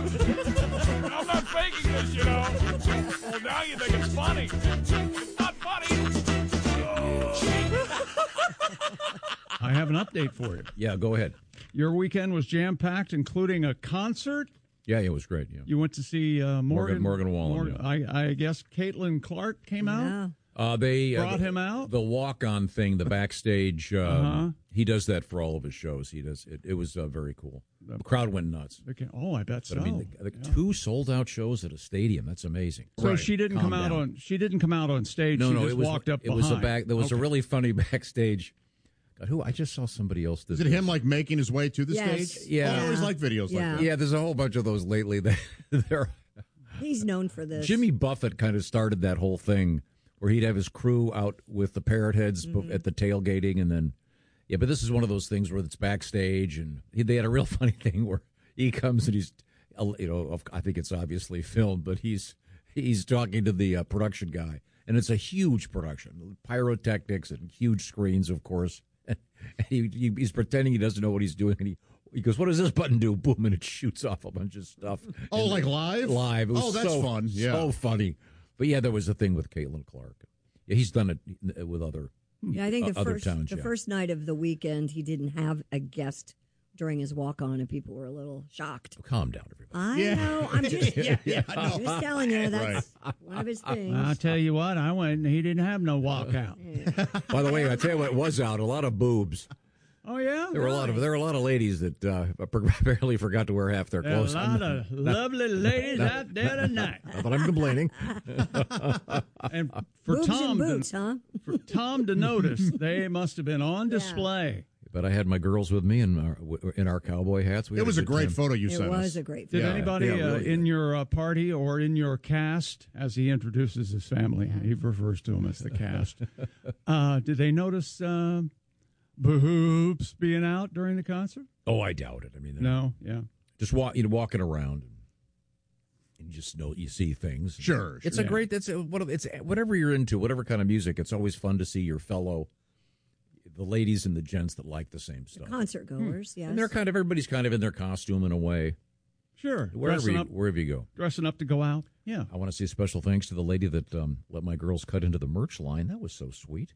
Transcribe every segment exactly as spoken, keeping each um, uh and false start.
I'm not faking this, you know. Well, now you think it's funny. It's not funny. I have an update for you. Yeah, go ahead. Your weekend was jam-packed, including a concert. Yeah, it was great. Yeah. You went to see uh, Morgan. Morgan, Morgan Wallen. Morgan, yeah. I, I guess Caitlin Clark came Yeah. out. Uh, they Brought uh, the, him out? The walk-on thing, the backstage. Um, Uh-huh. He does that for all of his shows. He does. It, it was uh, very cool. The crowd went nuts. Okay. Oh, I bet so. But, I mean, the, the Yeah. two sold-out shows at a stadium. That's amazing. So Right. she didn't Calm come out down. on. She didn't come out on stage. No, she no, just it was walked up It behind. was a back. There was Okay. a really funny backstage. God, who I just saw somebody else. Is it him like making his way to the Yes. stage? Yeah. Oh, I always like videos Yeah. like that. Yeah, there's a whole bunch of those lately. That they're He's known for this. Jimmy Buffett kind of started that whole thing where he'd have his crew out with the parrot heads Mm-hmm. at the tailgating, and then yeah. But this is one of those things where it's backstage, and he, they had a real funny thing where he comes and he's, you know, I think it's obviously filmed, but he's he's talking to the uh, production guy, and it's a huge production, pyrotechnics and huge screens, of course. And he, he, he's pretending he doesn't know what he's doing, and he. He goes, what does this button do? Boom, and it shoots off a bunch of stuff. Oh, And like live? Live. It was Oh, that's so, fun. Yeah. So funny. But yeah, there was a thing with Caitlin Clark. Yeah, he's done it with other Yeah, I think the uh, other first towns, the yeah. first night of the weekend, he didn't have a guest during his walk on, and people were a little shocked. Calm down, everybody. I Yeah. know. I'm just, Yeah, yeah, I I'm know. just telling you that's one of his things. I'll tell you what. I went and he didn't have no walkout. By the way, I tell you what was out, a lot of boobs. Oh yeah. There were a lot of there were a lot of ladies that uh, apparently forgot to wear half their There are a clothes. lot of lovely ladies out there tonight. Not that I'm complaining. And for Boobs Tom, and boots, to, huh? for Tom to notice, they must have been on display. But I had my girls with me in our, in our cowboy hats. We It had was a good great time. photo you It sent was us. a great Did film. Yeah, anybody yeah, uh, really in good. your uh, party or in your cast, as he introduces his family, he refers to them as the cast, uh, did they notice uh, boobs being out during the concert? Oh, I doubt it. I mean, they're No, yeah. just walk, you know, walking around, and, and you just know you see things. Sure, It's sure. a great. That's a, what it's whatever you're into, whatever kind of music. It's always fun to see your fellow, the ladies and the gents that like the same stuff. Concert goers, yes. And they're kind of everybody's kind of in their costume in a way, Sure. wherever dressing you, up, wherever you go. dressing up to go out. Yeah. I want to say special thanks to the lady that um, let my girls cut into the merch line. That was so sweet.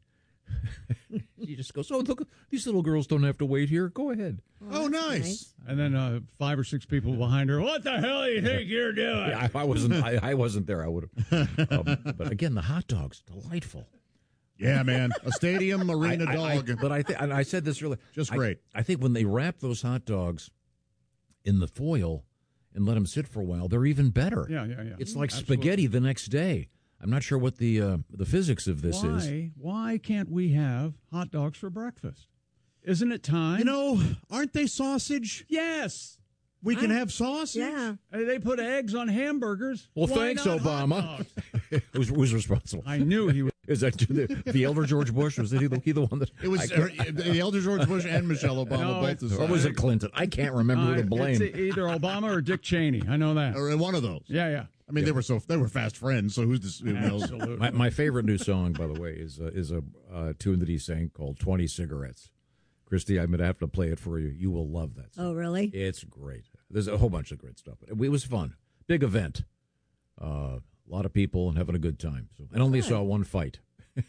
She just goes, "Oh, look, these little girls don't have to wait here. Go ahead." Oh, nice. nice. And then uh, five or six people behind her. What the hell do you think you're doing? Yeah, I, I wasn't. I, I wasn't there. I would have. Um, but again, the hot dogs, delightful. Yeah, man. A stadium arena I- I- dog. I- but I think I said this earlier. Just I- great. I, think when they wrap those hot dogs in the foil and let them sit for a while, they're even better. Yeah, yeah, yeah. It's like Absolutely. spaghetti the next day. I'm not sure what the uh, the physics of this why, is. Why can't we have hot dogs for breakfast? Isn't it time? You know, aren't they sausage? Yes. We can have sausage? Yeah. Uh, They put eggs on hamburgers. Well, Why thanks, not hot Obama. dogs? who's, who's responsible? I knew he was. Is that the, the elder George Bush? Was he the, he the one that It was I can't- uh, the elder George Bush and Michelle Obama No, both. it's- As or was it Clinton? I can't remember Uh, who to blame. It's either Obama or Dick Cheney. I know that. or one of those? Yeah, yeah. I mean, they were so they were fast friends. So who's this? Who knows? Absolutely. My, my favorite new song, by the way, is uh, is a uh, tune that he sang called twenty cigarettes. Christy, I'm going to have to play it for you. You will love that song. Oh, really? It's great. There's a whole bunch of great stuff. It was fun. Big event. Uh, a lot of people and having a good time. So I only saw one fight.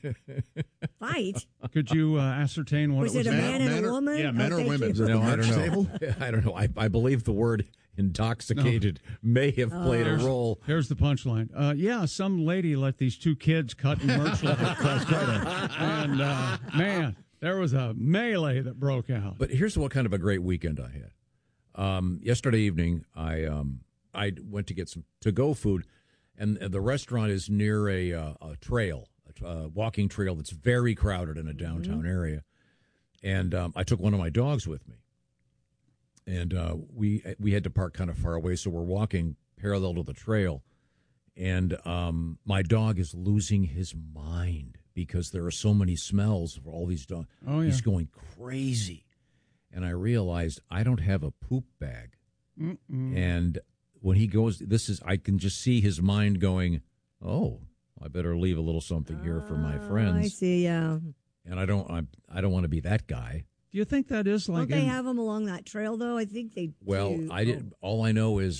Fight? Could you uh, ascertain what Was it was? it a about? man and men a or- woman? yeah, men Oh, or thank women? you. Is it No, the I don't merch know. I don't know. I, I believe the word intoxicated may have played a role. Here's the punchline. Uh, yeah, some lady let these two kids cut in merch line. And, uh, man, there was a melee that broke out. But here's what kind of a great weekend I had. Um, yesterday evening, I um, I went to get some to-go food, and the restaurant is near a, uh, a trail, a uh, walking trail that's very crowded in a downtown area. And um, I took one of my dogs with me, and uh, we we had to park kind of far away, so we're walking parallel to the trail. And um, my dog is losing his mind because there are so many smells of all these dogs. Oh, yeah. He's going crazy. And I realized I don't have a poop bag. Mm-mm. And when he goes, this is, I can just see his mind going, oh, I better leave a little something here for my Oh, I friends. see, yeah. And I don't, I, I don't want to be that guy. Do you think that is like Don't they in- have them along that trail, though? I think they Well, do. I did. All I know is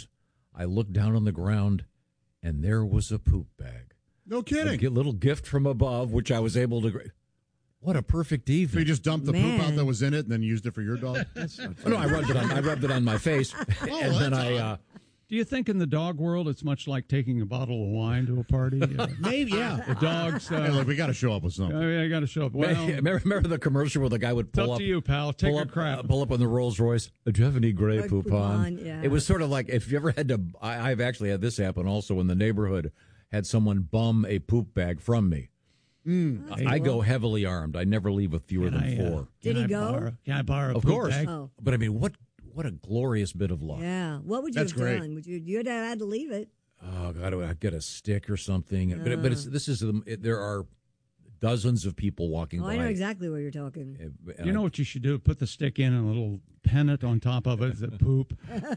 I looked down on the ground, and there was a poop bag. No A kidding. gi- little gift from above, which I was able to. gra- What a perfect So you evening! just dumped the poop Man. out that was in it and then used it for your dog? Oh, no, I rubbed it on. I rubbed it on my face, and then that's I. odd. Uh, Do you think in the dog world it's much like taking a bottle of wine to a party? Uh, Maybe, yeah. the dogs. Uh, Hey, look, we got to show up with something. I, mean, I got to show up. Well, it's remember, remember the commercial where the guy would pull up up to you, pal. Take pull a up, crap. uh, pull up on the Rolls Royce. Do you have any Grey Grey Poupon? Poupon, yeah. It was sort of like if you ever had to. I, I've actually had this happen also in the neighborhood. Had someone bum a poop bag from me. I, I go heavily armed. I never leave with fewer Can than I, uh, four. Did can he I go? Borrow, can I borrow a Of poop course, bag? Oh. but I mean, what what a glorious bit of luck. Yeah. What would you That's have great. done? Would you? You'd have had to leave it. Oh God, I get a stick or something. But it- but it's, this is the, it, there are dozens of people walking Oh, by. I know exactly what you're talking. And You know I- what you should do? Put the stick in and a little pennant on top of it. That poop.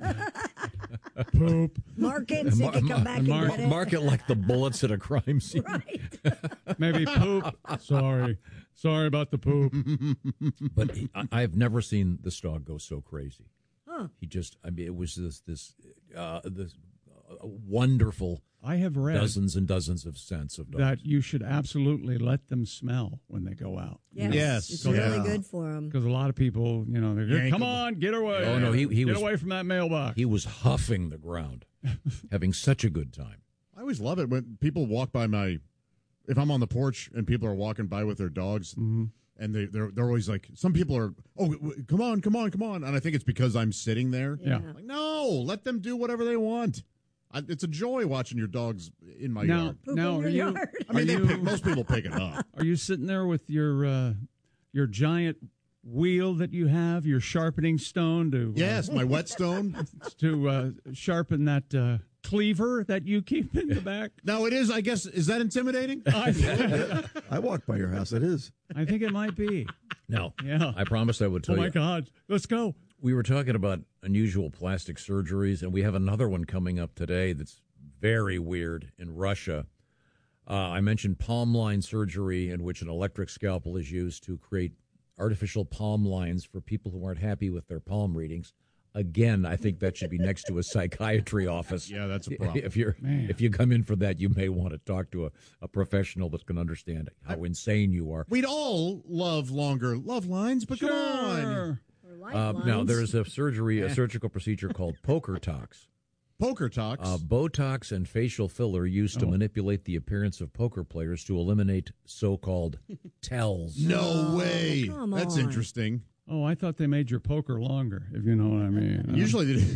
Poop. Mark it so you can come back and Mark- get it. mark it like the bullets at a crime scene. Right. Maybe poop. Sorry. Sorry about the poop. But he, I, I've never seen this dog go so crazy. Huh. He just, I mean, it was this this uh, this uh, wonderful I have read dozens and dozens of scents of dogs. that you should absolutely let them smell when they go out. Yes. Yes. It's Yeah. really good for them. Because a lot of people, you know, they're Yank come them. on, get away. Oh, no, he- he get was- away from that mailbox. He was huffing the ground, having such a good time. I always love it when people walk by my, if I'm on the porch and people are walking by with their dogs, Mm-hmm. and they they're they're always like, some people are, oh, w- w- come on, come on, come on, and I think it's because I'm sitting there. Yeah. Like, no, let them do whatever they want. I, it's a joy watching your dogs in my now, yard. Poop now in are your you yard. I mean, they you- pick, most people pick it up. are you sitting there with your uh, your giant wheel that you have, your sharpening stone to uh, Yes, my whetstone. to uh, sharpen that uh, cleaver that you keep in the back? Now it is. I guess is that intimidating? I, I walked by your house. It is. I think it might be. Now, Yeah. I promised I would tell Oh my you. God! Let's go. We were talking about unusual plastic surgeries, and we have another one coming up today that's very weird in Russia. Uh, I mentioned palm line surgery, in which an electric scalpel is used to create artificial palm lines for people who aren't happy with their palm readings. Again, I think that should be next to a psychiatry office. Yeah, that's a problem. If you're Man. if you come in for that, you may want to talk to a, a professional that can understand how insane you are. We'd all love longer love lines, but come on. Sure. Or Uh, lifelines. now, there is a surgery, a surgical procedure called poker tox. Poker talks. Uh, Botox and facial filler used to manipulate the appearance of poker players to eliminate so-called tells. no Oh, way. come That's on. interesting. Oh, I thought they made your poker longer, if you know what I mean. Uh, Usually, they,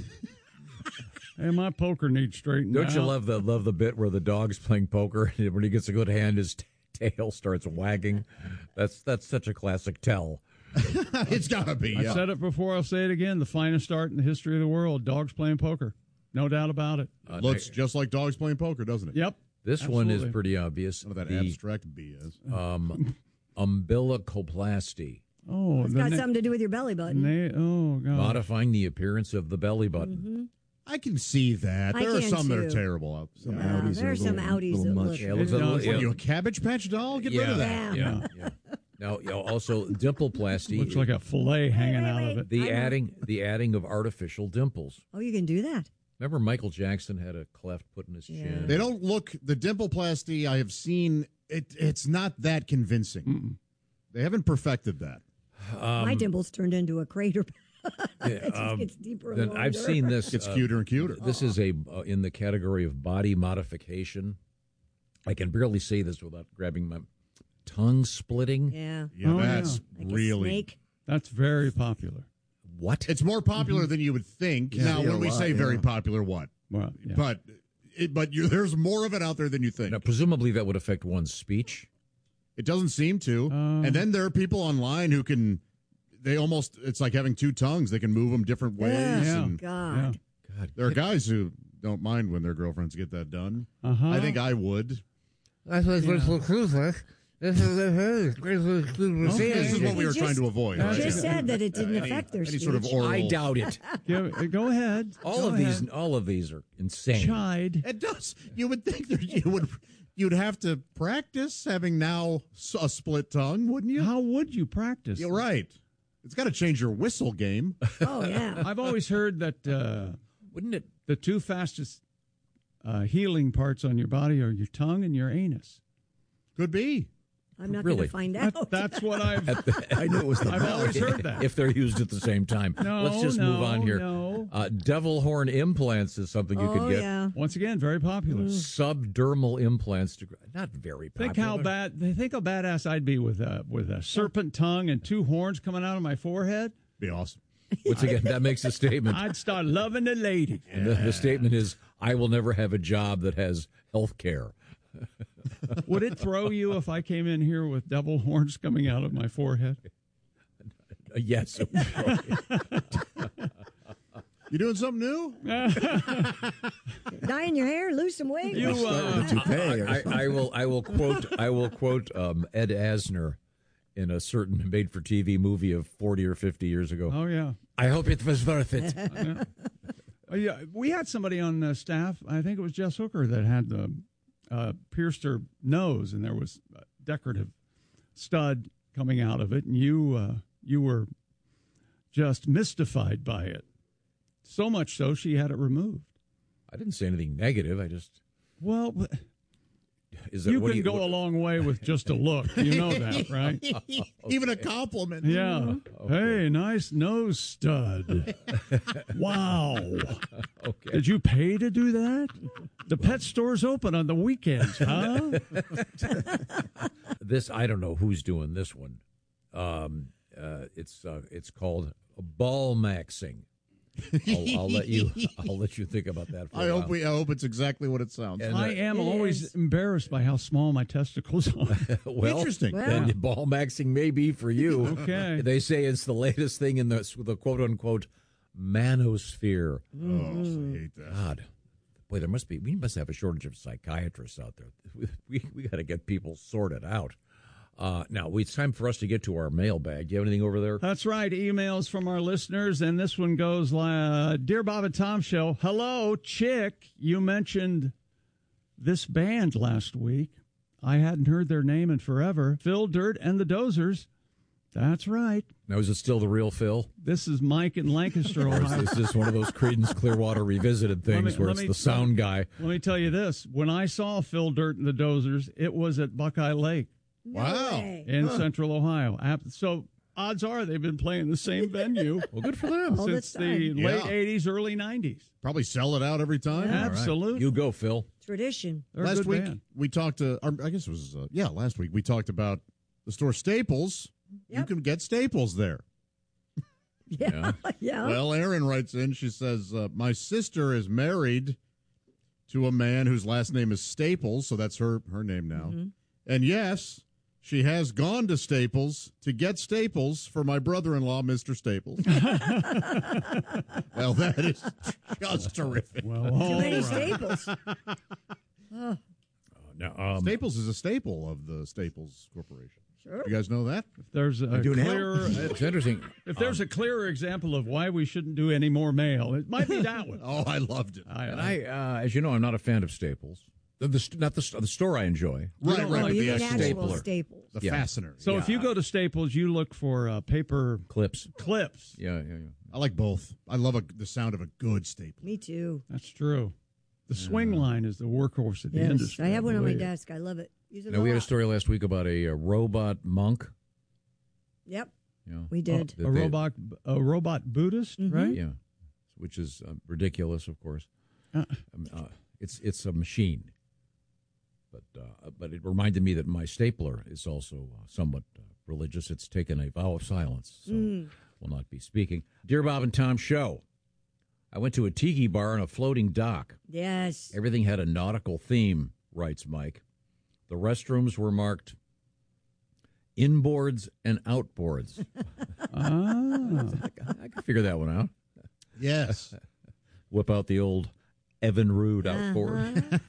hey, my poker needs straightened Don't out. you love the love the bit where the dog's playing poker and when he gets a good hand, his t- tail starts wagging? That's that's such a classic tell. it's got to be. I Yeah. said it before, I'll say it again. The finest art in the history of the world, dogs playing poker. No doubt about it. Uh, Looks just like dogs playing poker, doesn't it? Yep. this one is absolutely. pretty obvious. None of that The abstract B S. um, umbilicoplasty, Oh, It's the got na- something to do with your belly button. na- oh, God. modifying the appearance of the belly button. I can see that. I There are can some that too. are terrible out there. Some Yeah, Audis there are are a some little- Audis little that much. look- Yeah, it looks a It little- does. What yeah. are you, a Cabbage Patch doll? Get rid of that. Yeah, yeah. Now, you know, also dimpleplasty. Looks like a fillet hanging wait, out of wait. it. the I know. adding the adding of artificial dimples. Oh, you can do that. Remember Michael Jackson had a cleft put in his Yeah. chin? They don't look, the dimpleplasty I have seen, it, it's not that convincing. They haven't perfected that. My dimples turned into a crater. Yeah, it just um, gets deeper and then longer. I've seen this. It's uh, cuter and cuter. This is a uh, in the category of body modification. I can barely say this without grabbing my tongue splitting. Yeah. Yeah, Oh, that's Like a really. snake. That's very popular. What? It's more popular than you would think. Yeah, now, yeah, when a we lot, say very yeah. popular, what? Well, yeah. But it, but you, there's more of it out there than you think. Now, presumably that would affect one's speech. It doesn't seem to. Um, and then there are people online who can, they almost, it's like having two tongues. They can move them different ways. Yeah. And God. God, there are guys who don't mind when their girlfriends get that done. uh-huh. I think I would. That's what Crystal Cruz was. This is the Crystal Cruz Okay. This is what we You were just- trying to avoid. You right? just said that it didn't Any- affect their any speech. sort of oral. I doubt it. Give- go ahead. All Go of these, ahead. all of these are insane. Chide. It does. You would think that you would you'd have to practice having now s- a split tongue, wouldn't you? How would you practice? You're right. It's got to change your whistle game. Oh, yeah. I've always heard that uh, Wouldn't it? The two fastest uh, healing parts on your body are your tongue and your anus. Could be. I'm not Really? going to find out. That, that's what I've. At the, I knew it was the I've always heard that. If they're used at the same time. No, Let's just no, move on here. no. Uh, devil horn implants is something you oh, could get. yeah. Once again, very popular. Subdermal implants. To, not very popular. Think how bad. They think how badass I'd be with a with a serpent tongue and two horns coming out of my forehead. Be awesome. Once again, that makes a statement. I'd start loving the lady. And the, the statement is, I will never have a job that has health care. Would it throw you if I came in here with double horns coming out of my forehead? Uh, yes. It would. You doing something new? Dyeing your hair, lose some weight. You, uh, I, I, I will. I will quote. I will quote um, Ed Asner in a certain made-for-T V movie of forty or fifty years ago. oh yeah. I hope it was worth it. Oh, yeah, we had somebody on the staff. I think it was Jess Hooker that had the uh, pierced her nose, and there was a decorative stud coming out of it, and you uh, you were just mystified by it. So much so, she had it removed. I didn't say anything negative. I just Well, is that you what can do you, go what, a long way with just a look. You know that, right? Even a compliment. Yeah. Hey, nice nose stud. Wow. Okay. Did you pay to do that? The pet store's open on the weekends, huh? This I don't know who's doing this one. Um, uh, it's uh, it's called ball maxing. I'll, I'll let you. I'll let you think about that. For I a hope while. we. I hope it's exactly what it sounds. And, like. I am It always is. embarrassed by how small my testicles are. well, Interesting. Then Wow. ball maxing may be for you. Okay. They say it's the latest thing in the the quote unquote manosphere. Oh, I hate that. God, boy, there must be. We must have a shortage of psychiatrists out there. We we, we got to get people sorted out. Uh, now it's time for us to get to our mailbag. Do you have anything over there? That's right. Emails from our listeners, and this one goes, uh, Dear Bob and Tom Show, hello, Chick. You mentioned this band last week. I hadn't heard their name in forever. Phil Dirt and the Dozers. That's right. Now is it still the real Phil? This is Mike in Lancaster, Or is Ohio. this just one of those Creedence Clearwater Revisited Let things me- where let it's me- the sound guy? Let me tell you this. When I saw Phil Dirt and the Dozers, it was at Buckeye Lake No Wow. way. in Central Ohio. Ap- So odds are they've been playing the same venue Well, good for them. All the since the time. late Yeah. eighties, early nineties. Probably sell it out every time. All right. Absolutely. You go, Phil. Tradition. They're a last good week band. we talked to. Or I guess it was. Uh, yeah, last week we talked about the store Staples. You Yep. can get Staples there. Yeah. Yeah. Well, Erin writes in. She says, uh, "My sister is married to a man whose last name is Staples, so that's her her name now. Mm-hmm. And yes, she has gone to Staples to get Staples for my brother-in-law, Mister Staples." Well, that is just terrific. Well, Too all many right. staples. Uh, now, um, Staples is a staple of the Staples Corporation. Sure. You guys know that? If there's a do now. clear, it's interesting. if there's a clearer example of why we shouldn't do any more mail, it might be that one. Oh, I loved it. I, And I, I, uh, as you know, I'm not a fan of Staples. The, the, st- not the, st- the store I enjoy. Right, don't right. Oh, like but you the mean actual- actual stapler. staples. The Yeah. fastener. so Yeah. if you go to Staples, you look for uh, paper Clips. clips. Yeah, yeah, yeah. I like both. I love a, the sound of a good staple. Me too. That's true. The swing line is the workhorse of the Yes. industry. I have one on my believe. desk. I love it. Use it Now, a we had a lot. story last week about a, a robot monk. Yep. You know, We did. that A they- robot, a robot Buddhist, Mhm. right? Yeah, which is uh, ridiculous, of course. Uh. Um, uh, it's it's a machine, but uh, but it reminded me that my stapler is also uh, somewhat uh, religious. It's taken a vow of silence, so Mm. will not be speaking. Dear Bob and Tom Show, I went to a tiki bar on a floating dock. Yes. Everything had a nautical theme, writes Mike. The restrooms were marked inboards and outboards. Ah. I can figure that one out. Yes. Whip out the old Evan Rude Uh-huh. outboard.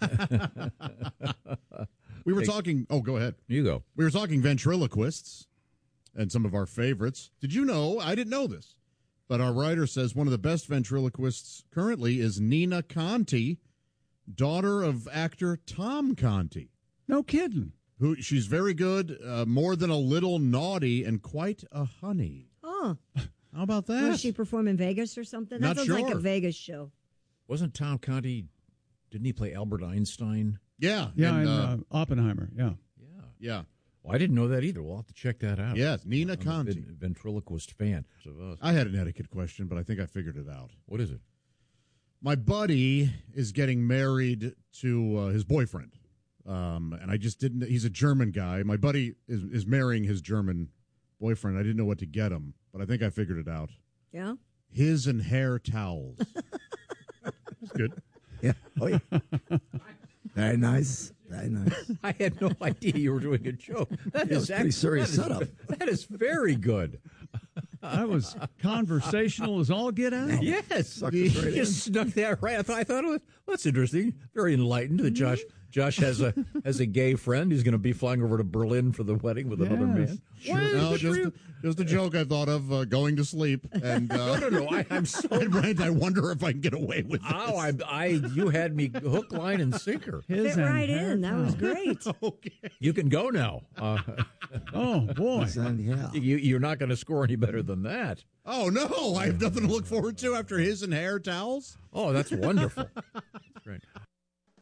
We were talking. Oh, go ahead. You go. We were talking ventriloquists and some of our favorites. Did you know? I didn't know this, but our writer says one of the best ventriloquists currently is Nina Conti, daughter of actor Tom Conti. No kidding. Who she's very good, uh, more than a little naughty, and quite a honey. Oh. How about that? Does she perform in Vegas or something? That Not sounds like a sure. Vegas show. Wasn't Tom Conti? Didn't he play Albert Einstein? Yeah. Yeah, and, and uh, uh, Oppenheimer. Yeah. Yeah. yeah. Well, I didn't know that either. We'll have to check that out. Yes, Nina I'm a Conti. ven- ventriloquist fan of us. I had an etiquette question, but I think I figured it out. What is it? My buddy is getting married to uh, his boyfriend, um, and I just didn't. He's a German guy. My buddy is is marrying his German boyfriend. I didn't know what to get him, but I think I figured it out. Yeah. His and hair towels. That's good. Yeah. Oh, yeah. Very nice. Very nice. I had no idea you were doing a joke. That Yeah, is it's a pretty serious that is- setup. That is very good. That was conversational as all get out. Yes, Sucked you us right just snuck that right. I thought, I thought it was, well, that's interesting. Very enlightened that Josh Josh has a has a gay friend who's going to be flying over to Berlin for the wedding with another Yes. man. Sure. No, just just a joke I thought of uh, going to sleep, and uh, No, no, no. I, I'm so. and Rand, I wonder if I can get away with this. Oh, I, I, you had me hook, line, and sinker. His Fit and right hair in. That was towels. great. Okay. You can go now. Uh, Oh boy. And, yeah. you, you're not going to score any better than that. Oh no, I have nothing to look forward to after his and hair towels. Oh, that's wonderful.